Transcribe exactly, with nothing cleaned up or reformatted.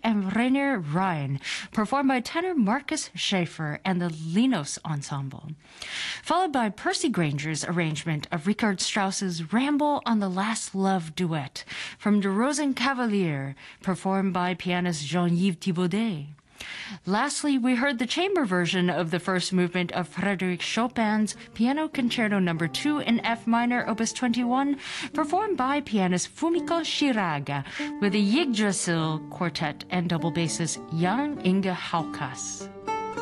and Rainier Rhine, performed by tenor Marcus Schaefer and the Linos Ensemble. Followed by Percy Granger's arrangement of Richard Strauss's Ramble on the Last Love Duet from De Rosenkavalier, performed by pianist Jean-Yves Thibaudet. Lastly, we heard the chamber version of the first movement of Frédéric Chopin's Piano Concerto number two in F minor, opus twenty-one, performed by pianist Fumiko Shiraga with the Yggdrasil Quartet and double bassist Jan Inge Haukas.